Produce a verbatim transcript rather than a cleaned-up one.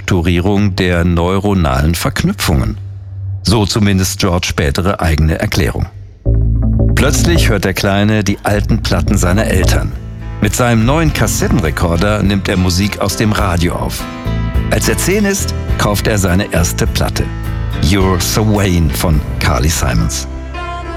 Umstrukturierung der neuronalen Verknüpfungen. So zumindest George' spätere eigene Erklärung. Plötzlich hört der Kleine die alten Platten seiner Eltern. Mit seinem neuen Kassettenrekorder nimmt er Musik aus dem Radio auf. Als er zehn ist, kauft er seine erste Platte. You're So Vain von Carly Simons.